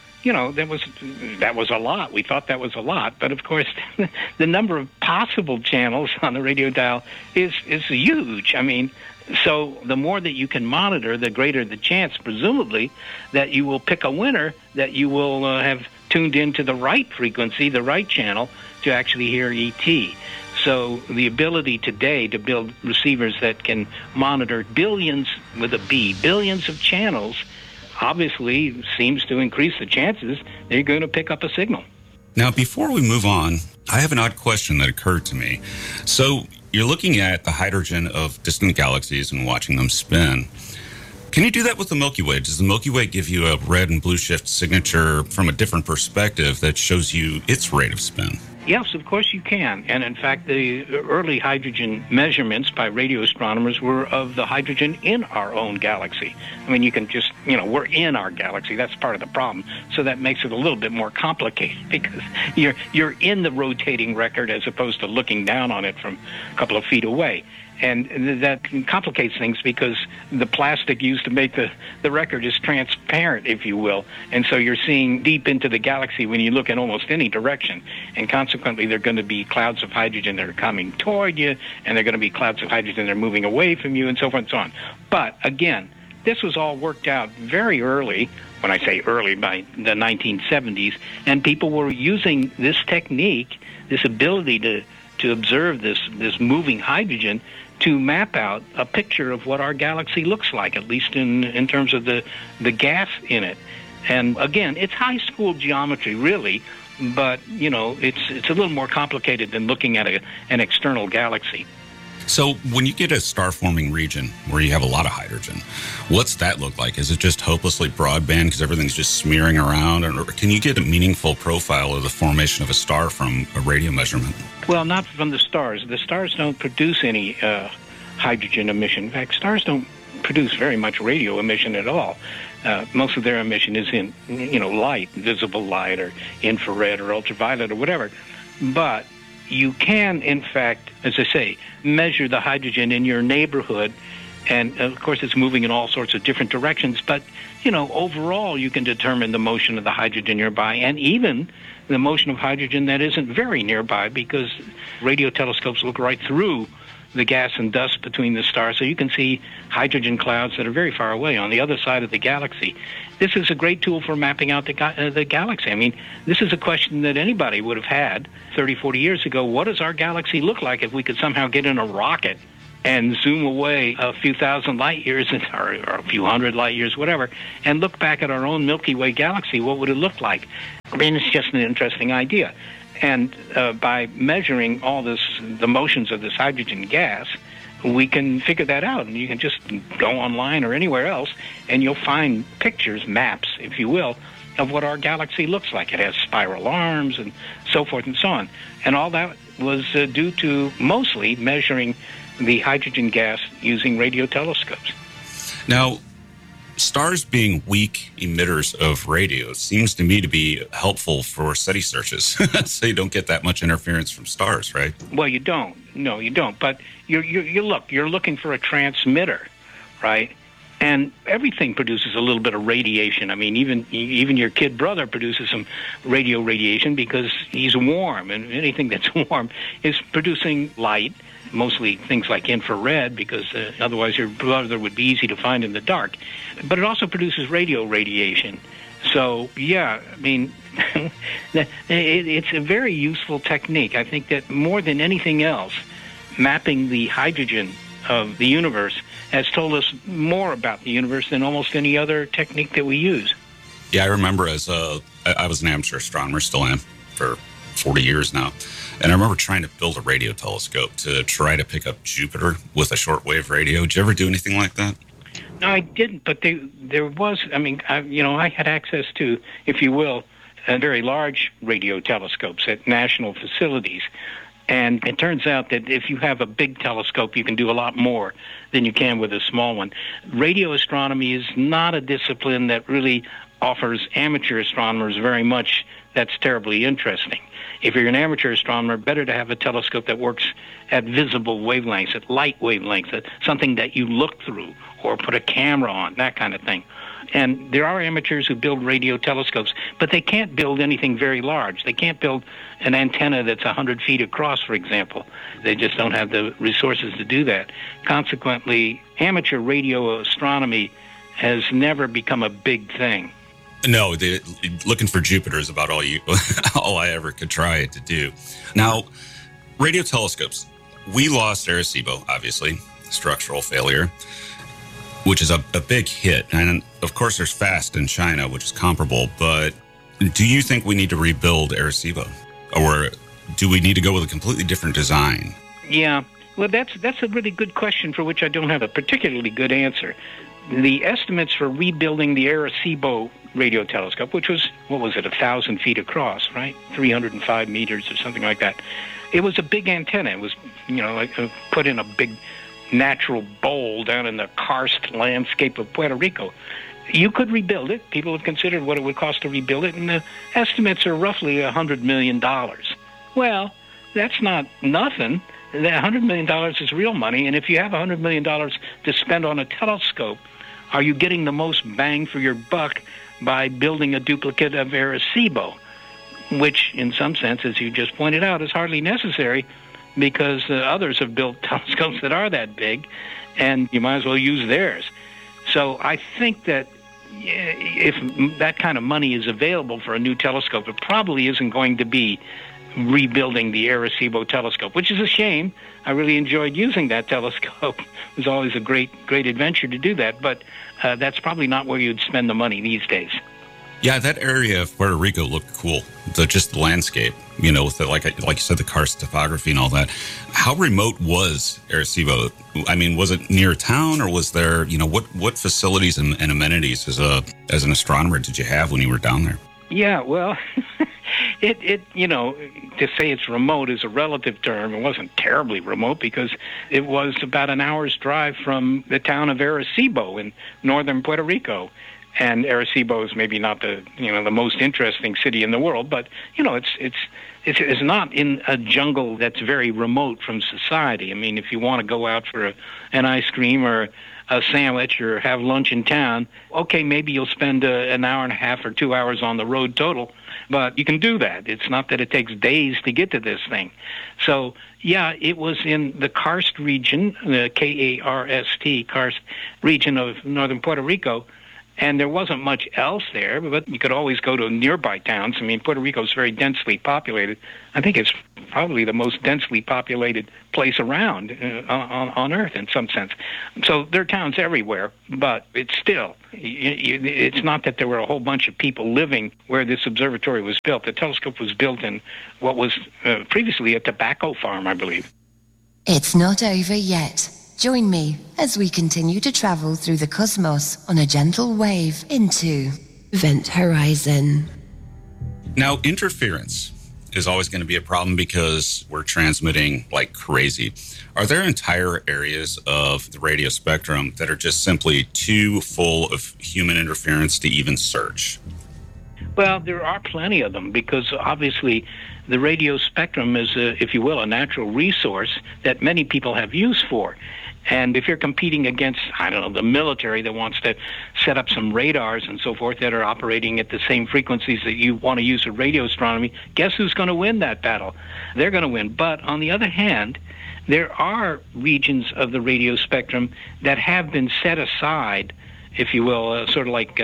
Speaker 8: that was a lot. We thought that was a lot. But, of course, the number of possible channels on the radio dial is huge. I mean, so the more that you can monitor, the greater the chance, presumably, that you will pick a winner, that you will have tuned into the right frequency, the right channel, to actually hear ET. So the ability today to build receivers that can monitor billions, with a B, billions of channels, obviously seems to increase the chances they're going to pick up a signal.
Speaker 7: Now, before we move on, I have an odd question that occurred to me. So you're looking at the hydrogen of distant galaxies and watching them spin. Can you do that with the Milky Way? Does the Milky Way give you a red and blue shift signature from a different perspective that shows you its rate of spin?
Speaker 8: Yes, of course you can. And in fact, the early hydrogen measurements by radio astronomers were of the hydrogen in our own galaxy. I mean, you can just, we're in our galaxy. That's part of the problem. So that makes it a little bit more complicated, because you're in the rotating record as opposed to looking down on it from a couple of feet away. And that complicates things, because the plastic used to make the record is transparent, if you will. And so you're seeing deep into the galaxy when you look in almost any direction. And consequently, there are going to be clouds of hydrogen that are coming toward you, and there are going to be clouds of hydrogen that are moving away from you, and so forth and so on. But again, this was all worked out very early, when I say early, by the 1970s, and people were using this technique, this ability to observe this moving hydrogen, to map out a picture of what our galaxy looks like, at least in terms of the gas in it. And again, it's high school geometry, really, but it's a little more complicated than looking at an external galaxy.
Speaker 7: So when you get a star-forming region where you have a lot of hydrogen, what's that look like? Is it just hopelessly broadband because everything's just smearing around? Or can you get a meaningful profile of the formation of a star from a radio measurement? Well,
Speaker 8: not from the stars. The stars don't produce any hydrogen emission. In fact, stars don't produce very much radio emission at all. Most of their emission is in, light, visible light or infrared or ultraviolet or whatever. But you can, in fact, as I say, measure the hydrogen in your neighborhood. And, of course, it's moving in all sorts of different directions. But, overall, you can determine the motion of the hydrogen nearby and even the motion of hydrogen that isn't very nearby, because radio telescopes look right through the gas and dust between the stars, so you can see hydrogen clouds that are very far away on the other side of the galaxy. This is a great tool for mapping out the galaxy. I mean, this is a question that anybody would have had 30, 40 years ago. What does our galaxy look like if we could somehow get in a rocket and zoom away a few thousand light years or a few hundred light years, whatever, and look back at our own Milky Way galaxy? What would it look like? I mean, it's just an interesting idea. And by measuring all the motions of this hydrogen gas, we can figure that out. And you can just go online or anywhere else, and you'll find pictures, maps, if you will, of what our galaxy looks like. It has spiral arms and so forth and so on. And all that was due to mostly measuring the hydrogen gas using radio telescopes.
Speaker 7: Now, stars being weak emitters of radio seems to me to be helpful for SETI searches, so you don't get that much interference from stars, right?
Speaker 8: Well, you don't. No, you don't. But you're looking for a transmitter, right? And everything produces a little bit of radiation. I mean, even your kid brother produces some radio radiation because he's warm, and anything that's warm is producing light. Mostly things like infrared, because otherwise your brother would be easy to find in the dark. But it also produces radio radiation. So, yeah, I mean, it's a very useful technique. I think that more than anything else, mapping the hydrogen of the universe has told us more about the universe than almost any other technique that we use.
Speaker 7: Yeah, I remember I was an amateur astronomer, still am, for 40 years now. And I remember trying to build a radio telescope to try to pick up Jupiter with a shortwave radio. Did you ever do anything like that?
Speaker 8: No, I didn't, but there was, I had access to, if you will, very large radio telescopes at national facilities. And it turns out that if you have a big telescope, you can do a lot more than you can with a small one. Radio astronomy is not a discipline that really offers amateur astronomers very much that's terribly interesting. If you're an amateur astronomer, better to have a telescope that works at visible wavelengths, at light wavelengths, at something that you look through or put a camera on, that kind of thing. And there are amateurs who build radio telescopes, but they can't build anything very large. They can't build an antenna that's 100 feet across, for example. They just don't have the resources to do that. Consequently, amateur radio astronomy has never become a big thing.
Speaker 7: No, looking for Jupiter is about all I ever could try to do. Now, radio telescopes. We lost Arecibo, obviously, structural failure, which is a big hit. And, of course, there's FAST in China, which is comparable. But do you think we need to rebuild Arecibo? Or do we need to go with a completely different design?
Speaker 8: Yeah, well, that's a really good question for which I don't have a particularly good answer. The estimates for rebuilding the Arecibo radio telescope, which was, 1,000 feet across, right? 305 meters or something like that. It was a big antenna. It was, put in a big natural bowl down in the karst landscape of Puerto Rico. You could rebuild it. People have considered what it would cost to rebuild it, and the estimates are roughly $100 million. Well, that's not nothing. That $100 million is real money, and if you have $100 million to spend on a telescope, are you getting the most bang for your buck by building a duplicate of Arecibo, which in some sense, as you just pointed out, is hardly necessary because others have built telescopes that are that big, and you might as well use theirs. So I think that if that kind of money is available for a new telescope, it probably isn't going to be rebuilding the Arecibo telescope, which is a shame. I really enjoyed using that telescope. It was always a great adventure to do that, but that's probably not where you'd spend the money these days.
Speaker 7: Yeah, that area of Puerto Rico looked cool. Just the landscape, with the, like you said, the karst topography and all that. How remote was Arecibo? I mean, was it near town, or was there, what facilities and amenities as an astronomer did you have when you were down there? Yeah,
Speaker 8: well, to say it's remote is a relative term. It wasn't terribly remote because it was about an hour's drive from the town of Arecibo in northern Puerto Rico. And Arecibo is maybe not the most interesting city in the world, but it's not in a jungle that's very remote from society. I mean, if you want to go out for an ice cream or a sandwich or have lunch in town, okay, maybe you'll spend an hour and a half or 2 hours on the road total, but you can do that. It's not that it takes days to get to this thing. So, yeah, it was in the Karst region, the K-A-R-S-T, Karst region of northern Puerto Rico, and there wasn't much else there, but you could always go to nearby towns. I mean, Puerto Rico is very densely populated. I think it's probably the most densely populated place around on Earth in some sense. So there are towns everywhere, but it's still, it's not that there were a whole bunch of people living where this observatory was built. The telescope was built in what was previously a tobacco farm, I believe.
Speaker 6: It's not over yet. Join me as we continue to travel through the cosmos on a gentle wave into Event Horizon.
Speaker 7: Now, interference is always going to be a problem because we're transmitting like crazy. Are there entire areas of the radio spectrum that are just simply too full of human interference to even search?
Speaker 8: Well, there are plenty of them because obviously the radio spectrum is, if you will, a natural resource that many people have use for. And if you're competing against, the military that wants to set up some radars and so forth that are operating at the same frequencies that you want to use for radio astronomy, guess who's going to win that battle? They're going to win. But on the other hand, there are regions of the radio spectrum that have been set aside, if you will, sort of like,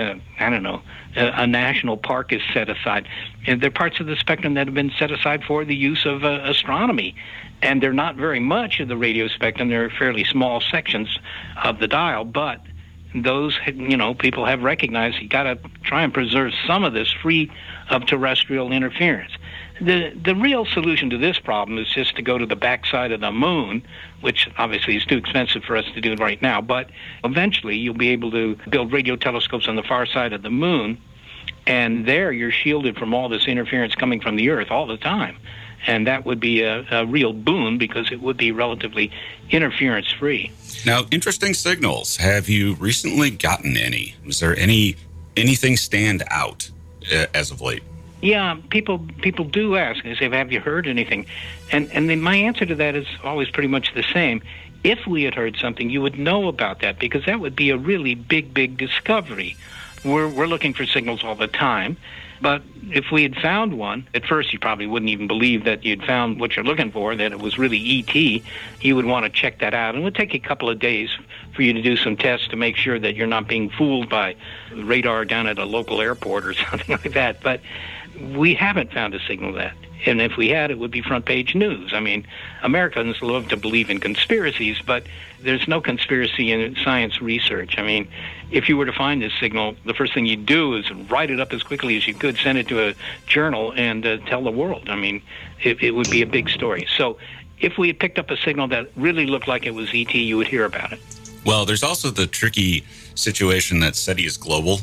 Speaker 8: a national park is set aside. And there are parts of the spectrum that have been set aside for the use of astronomy. And they're not very much of the radio spectrum. They're fairly small sections of the dial, but those, people have recognized you got to try and preserve some of this free of terrestrial interference. The real solution to this problem is just to go to the backside of the moon, which obviously is too expensive for us to do right now, but eventually you'll be able to build radio telescopes on the far side of the moon, and there you're shielded from all this interference coming from the Earth all the time. And that would be a real boon because it would be relatively interference-free.
Speaker 7: Now, interesting signals. Have you recently gotten any? Is there anything stand out as of late?
Speaker 8: Yeah, people do ask. They say, have you heard anything? And then my answer to that is always pretty much the same. If we had heard something, you would know about that because that would be a really big, big discovery. We're looking for signals all the time. But if we had found one, at first you probably wouldn't even believe that you'd found what you're looking for, that it was really ET. You would want to check that out. And it would take a couple of days for you to do some tests to make sure that you're not being fooled by radar down at a local airport or something like that. But we haven't found a signal of that. And if we had, it would be front page news. I mean, Americans love to believe in conspiracies, but there's no conspiracy in science research. I mean, if you were to find this signal, the first thing you'd do is write it up as quickly as you could, send it to a journal, and tell the world. I mean, it would be a big story. So if we had picked up a signal that really looked like it was ET, you would hear about it.
Speaker 7: Well, there's also the tricky situation that SETI is global.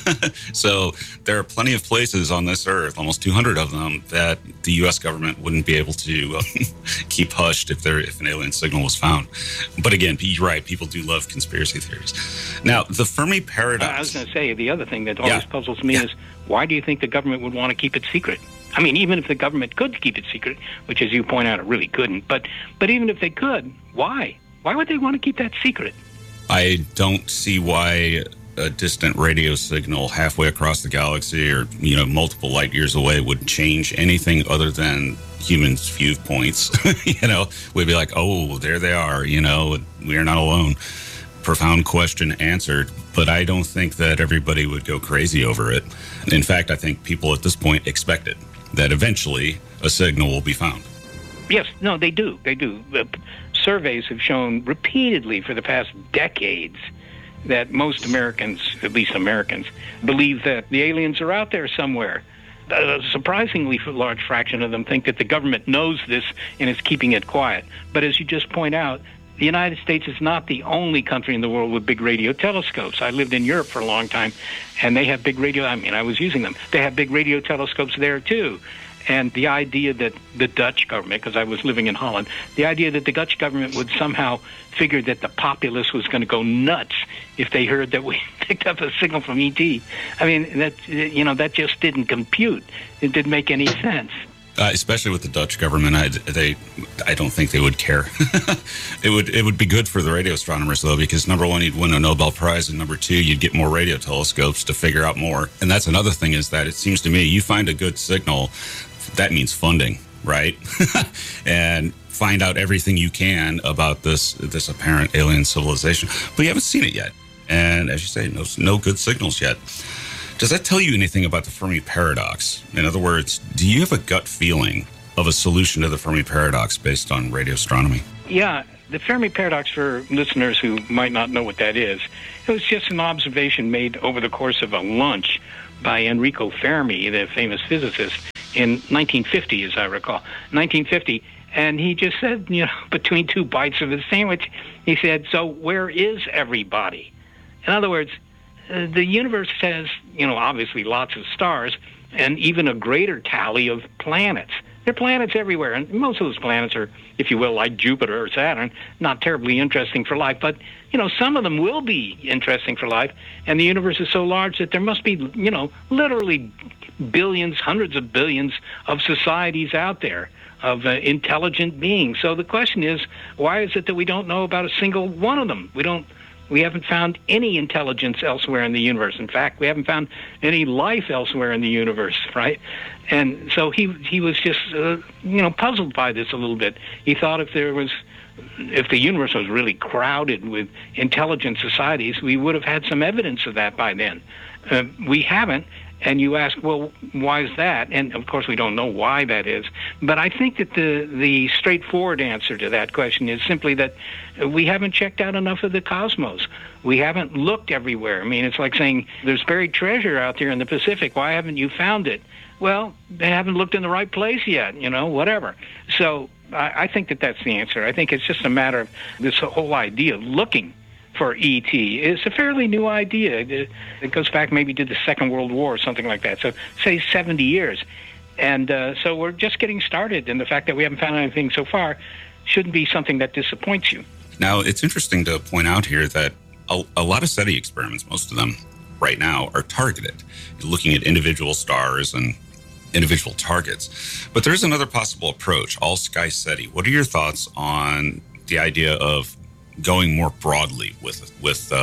Speaker 7: So there are plenty of places on this earth, almost 200 of them, that the U.S. government wouldn't be able to keep hushed if an alien signal was found. But again, you're right, people do love conspiracy theories. Now, the Fermi paradox.
Speaker 8: I was going to say, the other thing that always puzzles me is, why do you think the government would want to keep it secret? I mean, even if the government could keep it secret, which, as you point out, it really couldn't, but even if they could, why? Why would they want to keep that secret?
Speaker 7: I don't see why a distant radio signal halfway across the galaxy or, multiple light years away would change anything other than humans' viewpoints. We'd be like, oh, there they are, we are not alone. Profound question answered. But I don't think that everybody would go crazy over it. In fact, I think people at this point expect it, that eventually a signal will be found.
Speaker 8: Yes, no, they do. They do. Surveys have shown repeatedly for the past decades that most Americans, at least Americans, believe that the aliens are out there somewhere. A surprisingly large fraction of them think that the government knows this and is keeping it quiet. But as you just point out, the United States is not the only country in the world with big radio telescopes. I lived in Europe for a long time, and they have big radio. I was using them. They have big radio telescopes there, too. And the idea that the Dutch government, because I was living in Holland, the idea that the Dutch government would somehow figure that the populace was going to go nuts if they heard that we picked up a signal from ET. I mean, that just didn't compute. It didn't make any sense.
Speaker 7: Especially with the Dutch government, I don't think they would care. It would be good for the radio astronomers, though, because number one, you'd win a Nobel Prize, and number two, you'd get more radio telescopes to figure out more. And that's another thing, is that it seems to me you find a good signal, that means funding, right? And find out everything you can about this apparent alien civilization. But you haven't seen it yet. And as you say, no good signals yet. Does that tell you anything about the Fermi paradox? In other words, do you have a gut feeling of a solution to the Fermi paradox based on radio astronomy?
Speaker 8: Yeah, the Fermi paradox, for listeners who might not know what that is, it was just an observation made over the course of a lunch by Enrico Fermi, the famous physicist, in 1950, as I recall. 1950. And he just said, between two bites of his sandwich, he said, so where is everybody? In other words, the universe has, obviously lots of stars and even a greater tally of planets. There are planets everywhere, and most of those planets are, if you will, like Jupiter or Saturn, not terribly interesting for life. But, some of them will be interesting for life, and the universe is so large that there must be, literally billions, hundreds of billions of societies out there of intelligent beings. So the question is, why is it that we don't know about a single one of them? We haven't found any intelligence elsewhere in the universe. In fact, we haven't found any life elsewhere in the universe, right? And so he was just, puzzled by this a little bit. He thought if the universe was really crowded with intelligent societies, we would have had some evidence of that by then. We haven't. And you ask, well, why is that? And, of course, we don't know why that is. But I think that the straightforward answer to that question is simply that we haven't checked out enough of the cosmos. We haven't looked everywhere. I mean, it's like saying there's buried treasure out there in the Pacific. Why haven't you found it? Well, they haven't looked in the right place yet, whatever. So I think that that's the answer. I think it's just a matter of this whole idea of looking for ET. It's a fairly new idea. It goes back maybe to the Second World War or something like that. So say 70 years. And so we're just getting started. And the fact that we haven't found anything so far shouldn't be something that disappoints you.
Speaker 7: Now, it's interesting to point out here that a lot of SETI experiments, most of them right now, are targeted, looking at individual stars and individual targets. But there's another possible approach, all-sky SETI. What are your thoughts on the idea of going more broadly with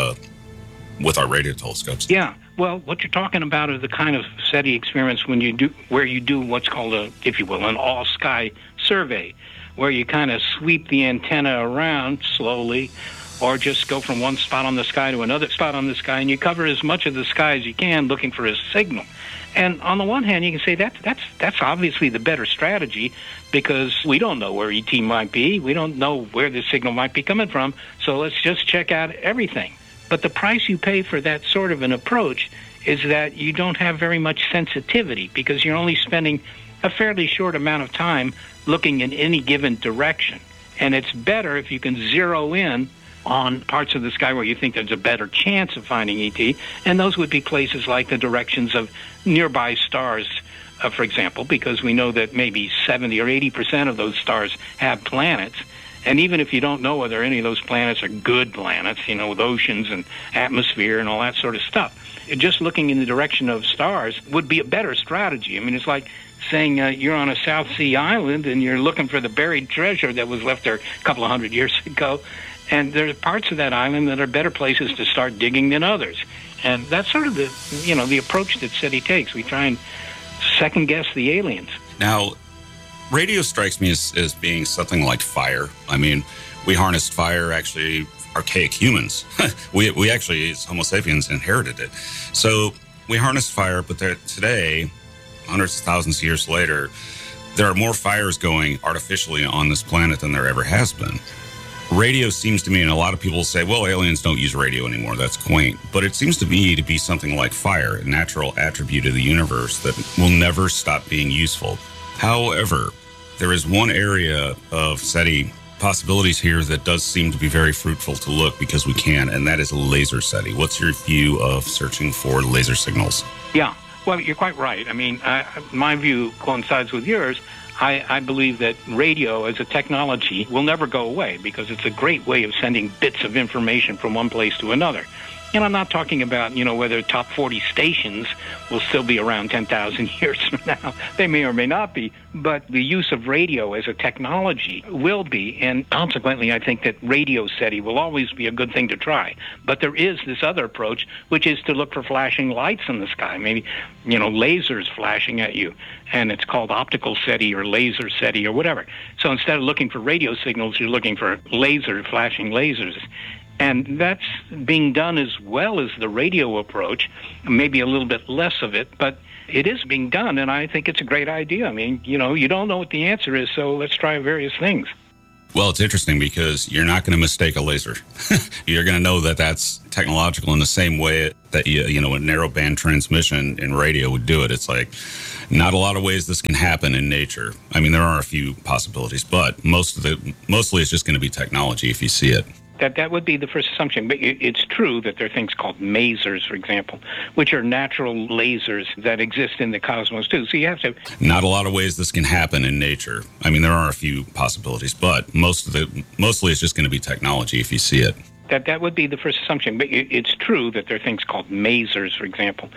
Speaker 7: our radio telescopes?
Speaker 8: Yeah, well, what you're talking about are the kind of SETI experiments where you do what's called if you will, an all-sky survey, where you kind of sweep the antenna around slowly, or just go from one spot on the sky to another spot on the sky, and you cover as much of the sky as you can looking for a signal. And on the one hand, you can say that's obviously the better strategy, because we don't know where ET might be. We don't know where the signal might be coming from. So let's just check out everything. But the price you pay for that sort of an approach is that you don't have very much sensitivity, because you're only spending a fairly short amount of time looking in any given direction. And it's better if you can zero in on parts of the sky where you think there's a better chance of finding ET, and those would be places like the directions of nearby stars, for example, because we know that maybe 70 or 80% of those stars have planets. And even if you don't know whether any of those planets are good planets, with oceans and atmosphere and all that sort of stuff, just looking in the direction of stars would be a better strategy. I mean, it's like saying you're on a South Sea island and you're looking for the buried treasure that was left there a couple of hundred years ago. And there are parts of that island that are better places to start digging than others. And that's sort of the approach that SETI takes. We try and second-guess the aliens.
Speaker 7: Now, radio strikes me as being something like fire. I mean, we harnessed fire, actually, archaic humans. we actually, as Homo sapiens, inherited it. So we harnessed fire, but today, hundreds of thousands of years later, there are more fires going artificially on this planet than there ever has been. Radio seems to me, and a lot of people say, well, aliens don't use radio anymore. That's quaint. But it seems to me to be something like fire, a natural attribute of the universe that will never stop being useful. However, there is one area of SETI possibilities here that does seem to be very fruitful to look, because we can, and that is laser SETI. What's your view of searching for laser signals?
Speaker 8: Yeah. Well, you're quite right. I mean, my view coincides with yours. I believe that radio as a technology will never go away because it's a great way of sending bits of information from one place to another. And I'm not talking about, whether top 40 stations will still be around 10,000 years from now. They may or may not be. But the use of radio as a technology will be. And consequently, I think that radio SETI will always be a good thing to try. But there is this other approach, which is to look for flashing lights in the sky. Maybe, lasers flashing at you. And it's called optical SETI or laser SETI or whatever. So instead of looking for radio signals, you're looking for flashing lasers. And that's being done as well as the radio approach, maybe a little bit less of it, but it is being done, and I think it's a great idea. I mean, you don't know what the answer is, so let's try various things.
Speaker 7: Well, it's interesting because you're not going to mistake a laser. You're going to know that that's technological in the same way that, a narrowband transmission in radio would do it. It's like not a lot of ways this can happen in nature. I mean, there are a few possibilities, but mostly it's just going to be technology if you see it.
Speaker 8: That would be the first assumption. But it's true that there are things called masers, for example, which are natural lasers that exist in the cosmos, too. So you have to...
Speaker 7: Not a lot of ways this can happen in nature. I mean, there are a few possibilities, but mostly it's just going to be technology if you see it.
Speaker 8: That would be the first assumption. But it's true that there are things called masers, for example,